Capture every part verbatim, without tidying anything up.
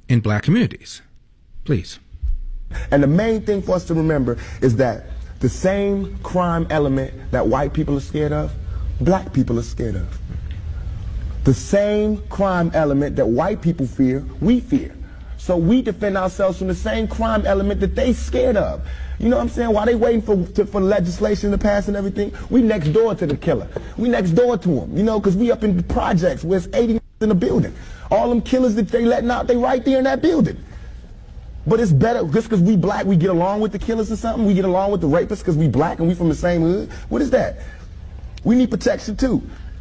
in black communities. Please. And the main thing for us to remember is that the same crime element that white people are scared of, black people are scared of. The same crime element that white people fear, we fear. So we defend ourselves from the same crime element that they scared of. You know what I'm saying? While they waiting for, to, for legislation to pass and everything, we next door to the killer. We next door to him, you know, because we up in the projects where it's eighty in the building. All them killers that they letting out, they right there in that building. But it's better, just because we black, we get along with the killers or something? We get along with the rapists because we black and we from the same hood? What is that? We need protection too.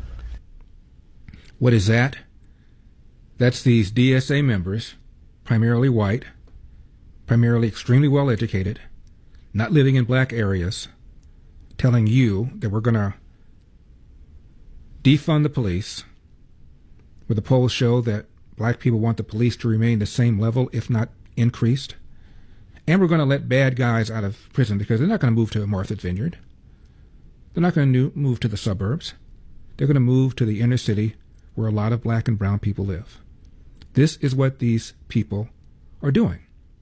What is that? That's these D S A members, primarily white, primarily extremely well educated, not living in black areas, telling you that we're going to defund the police, where the polls show that black people want the police to remain the same level, if not increased, and we're going to let bad guys out of prison because they're not going to move to Martha's Vineyard. They're not going to move to the suburbs. They're going to move to the inner city where a lot of black and brown people live. This is what these people are doing.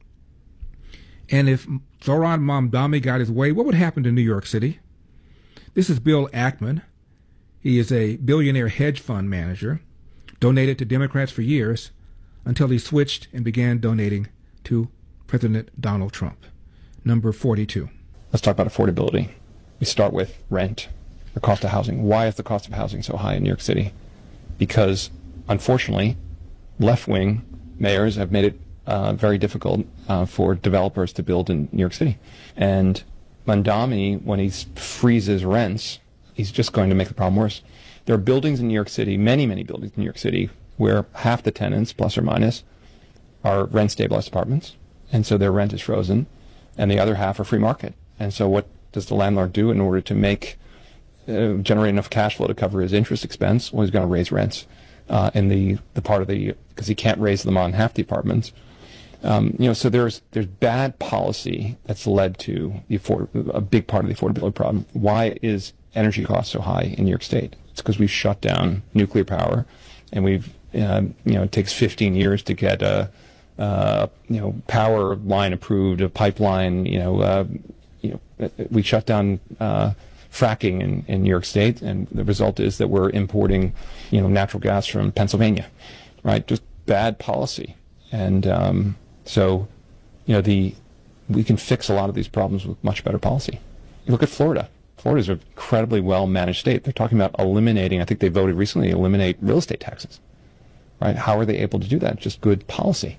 And if Zohran Mamdani got his way, what would happen to New York City? This is Bill Ackman. He is a billionaire hedge fund manager, donated to Democrats for years until he switched and began donating to President Donald Trump. Number forty-two. Let's talk about affordability. We start with rent, the cost of housing. Why is the cost of housing so high in New York City? Because, unfortunately, left-wing mayors have made it uh, very difficult uh, for developers to build in New York City. And Mamdani, when he freezes rents, he's just going to make the problem worse. There are buildings in New York City, many, many buildings in New York City, where half the tenants, plus or minus, are rent-stabilized apartments, and so their rent is frozen, and the other half are free market. And so what does the landlord do in order to make, uh, generate enough cash flow to cover his interest expense? Well, he's going to raise rents uh, in the, the part of the, because he can't raise them on half the apartments. Um, you know, so there's there's bad policy that's led to the afford, a big part of the affordability problem. Why is energy costs so high in New York State? It's because we've shut down nuclear power, and we've, uh, you know, it takes fifteen years to get a, uh, you know, power line approved, a pipeline, you know, uh, you know, we shut down uh, fracking in, in New York State, and the result is that we're importing, you know, natural gas from Pennsylvania, right? Just bad policy. And um, so, you know, the we can fix a lot of these problems with much better policy. You look at Florida. Florida is an incredibly well-managed state. They're talking about eliminating, I think they voted recently, eliminate real estate taxes, right? How are they able to do that? Just good policy.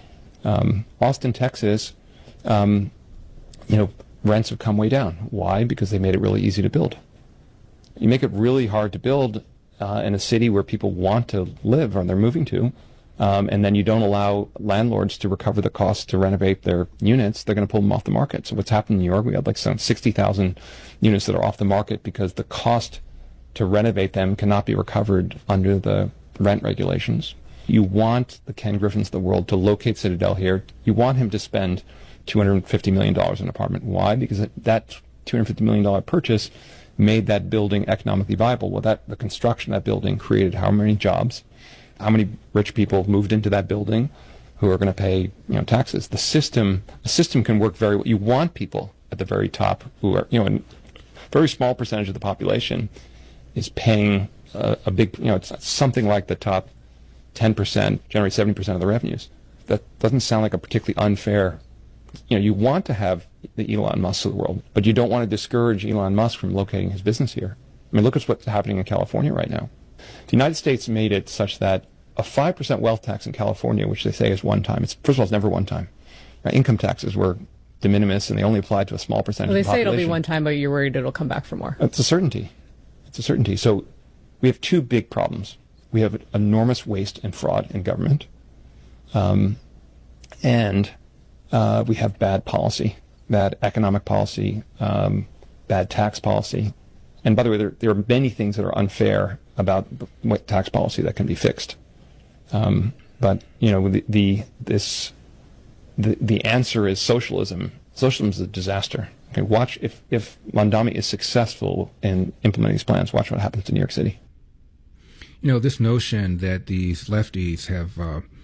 Um, Austin, Texas, um, you know, rents have come way down. Why? Because they made it really easy to build. You make it really hard to build uh, in a city where people want to live or they're moving to, um, and then you don't allow landlords to recover the costs to renovate their units, they're going to pull them off the market. So what's happened in New York, we had like some sixty thousand units that are off the market because the cost to renovate them cannot be recovered under the rent regulations. You want the Ken Griffins of the world to locate Citadel here. You want him to spend two hundred fifty million dollars on an apartment. Why? Because that two hundred fifty million dollars purchase made that building economically viable. Well, that the construction of that building created how many jobs? How many rich people moved into that building who are going to pay, you know, taxes? The system, the system can work very well. You want people at the very top who are, you know, a very small percentage of the population is paying a, a big, you know, it's something like the top ten percent generate seventy percent of the revenues. That doesn't sound like a particularly unfair. You know, you want to have the Elon Musk of the world, but you don't want to discourage Elon Musk from locating his business here. I mean, look at what's happening in California right now. The United States made it such that a five percent wealth tax in California, which they say is one time, it's, first of all, it's never one time. Right? Income taxes were de minimis, and they only applied to a small percentage well, of the population. They say it'll be one time, but you're worried it'll come back for more. It's a certainty. It's a certainty. So we have two big problems. We have enormous waste and fraud in government, um, and uh, we have bad policy, bad economic policy, um, bad tax policy. And by the way, there, there are many things that are unfair about tax policy that can be fixed. Um, but you know, the, the this the the answer is socialism. Socialism is a disaster. Okay, watch if if Mamdani is successful in implementing these plans. Watch what happens to New York City. You know, this notion that these lefties have uh,